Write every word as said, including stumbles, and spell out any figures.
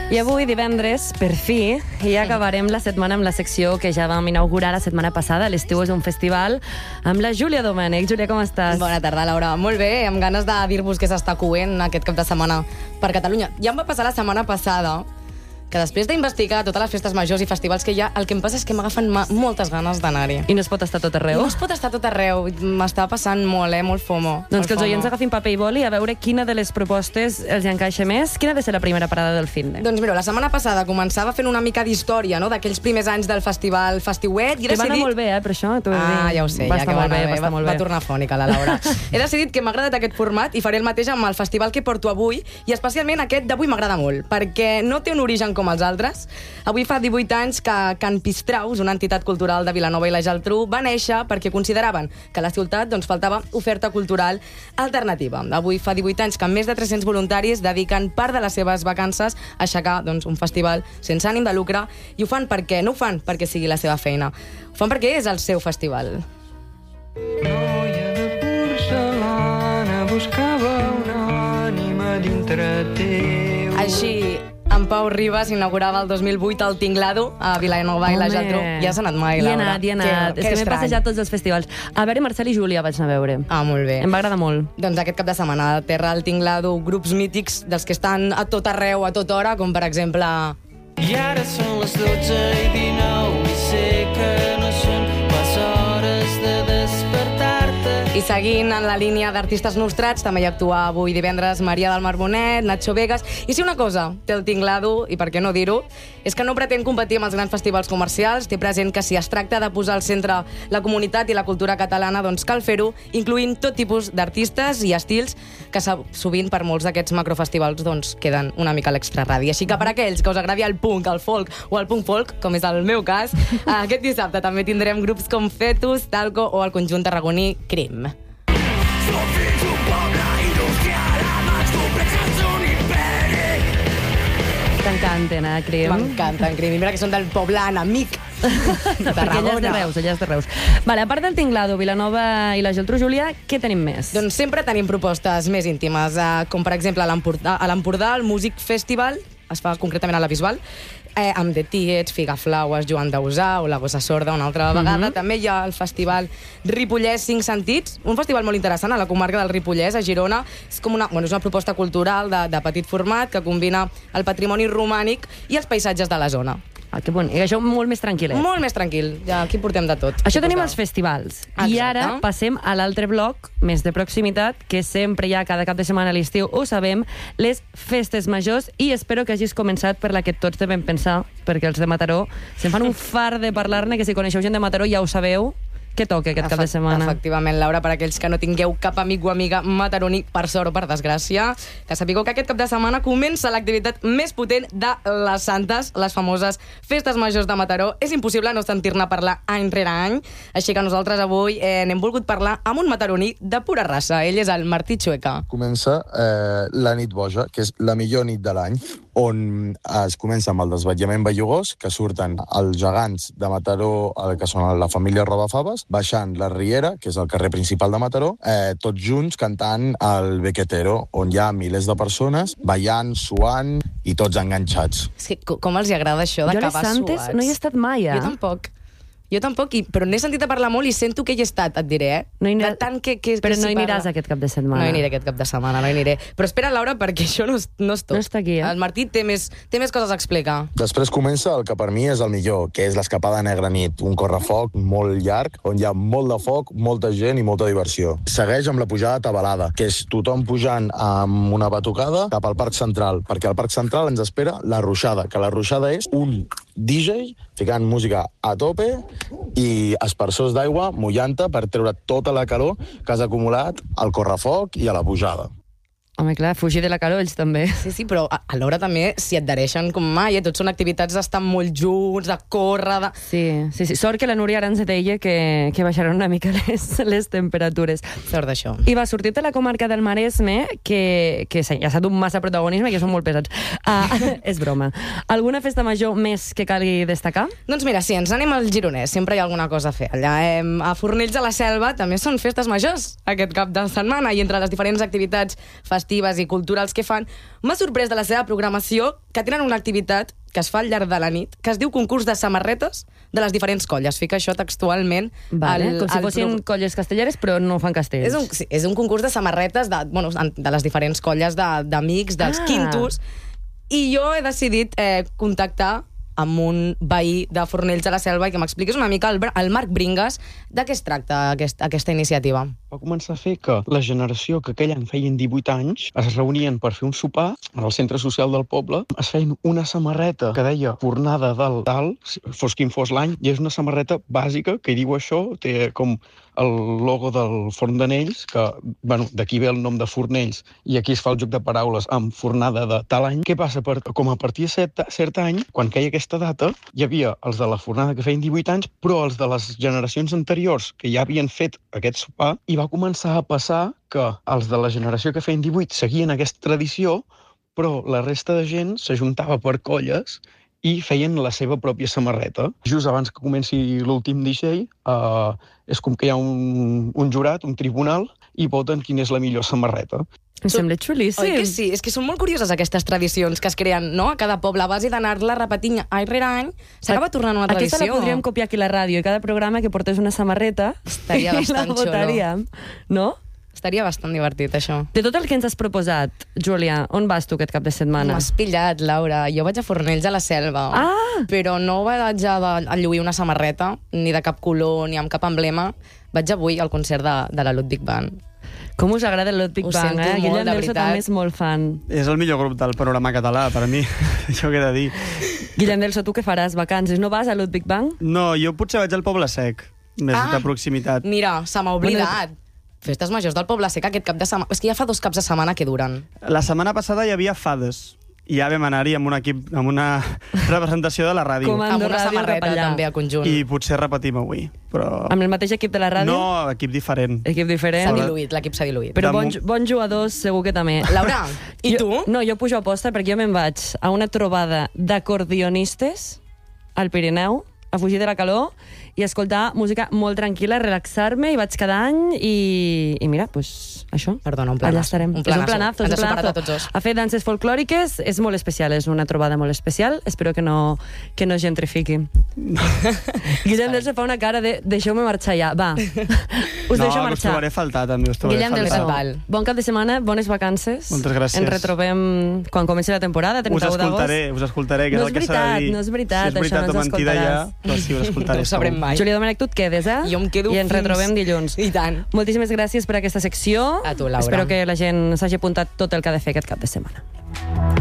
I avui, divendres, per fi, ja acabarem la setmana amb la secció que ja vam inaugurar la setmana passada. L'estiu és un festival amb la Júlia Domènech. Júlia, com estàs? Bona tarda, Laura. Molt bé, amb ganes de dir-vos què s'està coent aquest cap de setmana per Catalunya. Ja em va passar la setmana passada que després d'investigar totes les festes majors i festivals que hi ha, el que em passa és que m'agafen moltes ganes d'anar-hi. I no es pot estar tot arreu? No es pot estar tot arreu. M'està passant molt, eh? Molt FOMO. Doncs que els oients agafin paper i boli a veure quina de les propostes els encaixa més. Quina ha de ser la primera parada del finde? Doncs mira, la setmana passada començava fent una mica d'història, no?, d'aquells primers anys del festival Festiuet. I que va anar decidit... molt bé, eh, per això. Ah, ja ho sé, va ja que va anar bé. bé, va, va, va tornar fònica, la Laura. He decidit que m'ha agradat aquest format i faré el mateix amb el festival que porto avui, i especialment aquest d'avui m'agrada molt, perquè no té un origen com els altres. Avui fa divuit anys que Can Pistraus, una entitat cultural de Vilanova i la Geltrú, va néixer perquè consideraven que a la ciutat doncs, faltava oferta cultural alternativa. Avui fa divuit anys que més de tres-cents voluntaris dediquen part de les seves vacances a aixecar doncs, un festival sense ànim de lucre, i ho fan perquè no ho fan perquè sigui la seva feina. Ho fan perquè és el seu festival. Noia de porcelana buscava una ànima dintre teu. Així, en Pau Ribas inaugurava el dos mil vuit el Tinglado a Vilanova i la Geltrú. Ja has anat mai, Laura? Hi he anat, hi he anat. És que m'he passejat tots els festivals. A veure, Marcel i Júlia vaig anar a veure. Ah, molt bé. Em va agradar molt. Doncs aquest cap de setmana a terra al Tinglado, grups mítics dels que estan a tot arreu, a tota hora, com per exemple... I ara són les dotze i dinou i sé que no són pas hores de despertar-te. I seguint en la línia d'artistes nostrats, també hi actua avui divendres Maria del Mar Bonet, Nacho Vegas. I si una cosa té el Tinglado, i per què no dir-ho, és que no pretén competir amb els grans festivals comercials. Té present que si es tracta de posar al centre la comunitat i la cultura catalana, doncs cal fer-ho, incloent tot tipus d'artistes i estils que sovint per molts d'aquests macrofestivals doncs, queden una mica a l'extraradi. Així que per aquells que us agradi el punk, el folk o el punk folk, com és el meu cas, aquest dissabte també tindrem grups com Fetus, Talco o el conjunt tarragoní Crim. Som fills d'un poble industrial amb els complexes d'un imperi. T'encanten, eh, Crim? M'encanten, Crim. I mira que són del poble enemic. Perquè ella és de Reus, ella és de Reus. Vale, a part del Tinglado, Vilanova i la Geltrú, Júlia, què tenim més? Doncs sempre tenim propostes més íntimes, eh, com per exemple a l'Empordà, a l'Empordà, el Music Festival, es fa concretament a la Bisbal, eh, amb The Tietz, Figaflaues, Joan Dausà o la Gossa Sorda una altra vegada. Mm-hmm. També hi ha el festival Ripollès Cinc Sentits, un festival molt interessant a la comarca del Ripollès, a Girona. És com una, bueno, és una proposta cultural de, de petit format que combina el patrimoni romànic i els paisatges de la zona. Ah, que bonic. I això molt més tranquil·let. Molt més tranquil. Ja aquí portem de tot. Això tenim els festivals. Exacte. I ara passem a l'altre bloc, més de proximitat, que sempre hi ha cada cap de setmana a l'estiu, ho sabem, les festes majors, i espero que hagis començat per la que tots devem pensar, perquè els de Mataró se'n fan un far de parlar-ne, que si coneixeu gent de Mataró ja ho sabeu. Què toca aquest cap de setmana? Efectivament, Laura, per aquells que no tingueu cap amic o amiga mataroní, per sort o per desgràcia, que sapigueu que aquest cap de setmana comença l'activitat més potent de les Santes, les famoses festes majors de Mataró. És impossible no sentir-ne parlar any rere any, així que nosaltres avui eh, n'hem volgut parlar amb un mataroní de pura raça. Ell és el Martí Chueca. Comença eh, la nit boja, que és la millor nit de l'any, on es comença amb el desvetllament bellugós, que surten els gegants de Mataró, que són la família Robafaves, baixant la Riera, que és el carrer principal de Mataró, eh, tots junts cantant el Bequetero, on hi ha milers de persones ballant, suant i tots enganxats. Sí, com els agrada això d'acabar suats. Jo a les Santes no hi he estat mai, eh? Jo tampoc. Jo tampoc, i, però n'he sentit a parlar molt i sento que hi he estat, et diré, eh? No hi anirà... tant que, que, però que no hi aniràs parla. aquest cap de setmana. No hi aniré aquest cap de setmana, no hi aniré. Però espera, Laura, perquè això no és, no és tot. No està aquí, eh? El Martí té més, té més coses a explicar. Després comença el que per mi és el millor, que és l'escapada negra nit, un correfoc molt llarg, on hi ha molt de foc, molta gent i molta diversió. Segueix amb la pujada tabalada, que és tothom pujant amb una batucada cap al Parc Central, perquè al Parc Central ens espera la ruixada, que la ruixada és un D J ficant música a tope i aspersors d'aigua mullant-te per treure tota la calor que has acumulat al correfoc i a la pujada. Home, clar, fugir de la calor, ells també. Sí, sí, però a- alhora també s'hi adhereixen com mai, eh? Tots són activitats d'estar molt junts, de córrer, de... Sí, sí, sí. Sort que la Núria Arans deia que, que baixaran una mica les, les temperatures. Sort d'això. I va sortir de la comarca del Maresme, que, que ja s'ha donat massa protagonisme, que són molt pesats. Ah, és broma. Alguna festa major més que calgui destacar? Doncs mira, sí, ens anem al Gironès, sempre hi ha alguna cosa a fer. Allà em, a Fornells de la Selva també són festes majors aquest cap de setmana, i entre les diferents activitats festives festives i culturals que fan, m'ha sorprès de la seva programació que tenen una activitat que es fa al llarg de la nit, que es diu concurs de samarretes de les diferents colles. Fica això textualment. Vale, al, com si al fossin pro... colles castelleres, però no fan castells. És un, sí, és un concurs de samarretes de, bueno, de les diferents colles d'amics, de, dels Ah. quintos, i jo he decidit eh, contactar amb un veí de Fornells de la Selva i que m'expliquis una mica, el, el Marc Bringas, de què es tracta aquest, aquesta iniciativa. Va començar a fer que la generació que aquell any feien divuit anys es reunien per fer un sopar al centre social del poble, es feien una samarreta que deia fornada del dalt, fos quin fos l'any, i és una samarreta bàsica que diu això, té com el logo del Forn d'Anells, que, bueno, d'aquí ve el nom de Fornells, i aquí es fa el joc de paraules amb fornada de tal any. Què passa? Per, com a partir de cert, cert any, quan queia aquesta data, hi havia els de la fornada que feien divuit anys, però els de les generacions anteriors que ja havien fet aquest sopar, i va començar a passar que els de la generació que feien divuit seguien aquesta tradició, però la resta de gent s'ajuntava per colles i feien la seva pròpia samarreta. Just abans que comenci l'últim D J, eh, és com que hi ha un, un jurat, un tribunal, i voten quina és la millor samarreta. Em sembla xulíssim. Oi que sí? És que són molt curioses aquestes tradicions que es creen, no?, a cada poble, a base d'anar-la repetint any rere any, s'acaba tornant una tradició. Aquesta la podríem copiar aquí a la ràdio, i cada programa que portés una samarreta Estaria bastant i la votaríem, no? Estaria bastant divertit, això. De tot el que ens has proposat, Júlia, on vas tu aquest cap de setmana? M'has pillat, Laura. Jo vaig a Fornells a la Selva. Ah! Però no vaig a, a lluir una samarreta, ni de cap color, ni amb cap emblema. Vaig avui al concert de, de la Ludwig Band. Com us agrada el Ludwig Ho Band, sento eh? molt, Guillem de Delso veritat. també és molt fan. És el millor grup del panorama català, per a mi. Això què he de dir. Guillem Delso, tu què faràs? Vacances? No vas a Ludwig Band? No, jo potser vaig al Poble Sec, més Ah! de proximitat. Mira, se m'ha oblidat. Festes majors del Poble Sec aquest cap de setmana. És que ja fa dos caps de setmana que duren. La setmana passada hi havia fades, i ja vam anar-hi amb un equip, amb una representació de la ràdio. Com a- Amb Comando una Ràdio samarreta cap allà. també a conjunt. I potser repetim avui, però... Amb el mateix equip de la ràdio? No, equip diferent. Equip diferent. S'ha diluït, l'equip s'ha diluït. Però De bons, mo- bons jugadors segur que també. Laura, i Jo- tu? No, jo pujo a posta perquè jo me'n vaig a una trobada d'acordionistes al Pirineu, a fugir de la calor i escoltar música molt tranquil·la, relaxar-me, i vaig cada any i, i mira, doncs això. Perdona, un planazo. Allà estarem. Un És un planazo. planazo, és Ens un ha superat planazo. a tots dos. A fer danses folclòriques és molt especial, és una trobada molt especial. Espero que no, que no gentrifiqui. Guillem Delso fa una cara de deixeu-me marxar ja, va. Us no, deixo us marxar. trobaré a faltar, també, us trobaré Guillem a Delso, faltar. Val. bon cap de setmana, bones vacances. Moltes gràcies. Ens retrobem quan comenci la temporada, Us trenta-u d'agost. escoltaré, us escoltaré, que No és és el que s'ha de veritat, dir. no és veritat, si és això no veritat ens o mentida ja, escoltaràs. però sí, us escoltaré. No ho sabrem segur. mai. Júlia Domènech, tu et quedes, eh? Jo em quedo I ens fins- retrobem dilluns. I tant. Moltíssimes gràcies per aquesta secció. A tu, Laura. Espero que la gent s'hagi apuntat tot el que ha de fer aquest cap de setmana.